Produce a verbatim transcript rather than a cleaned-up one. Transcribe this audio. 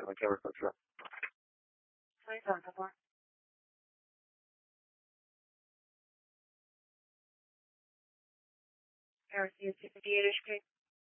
seven, camera control. twenty-seven, ten four. Air C is fifty-eight-ish, okay.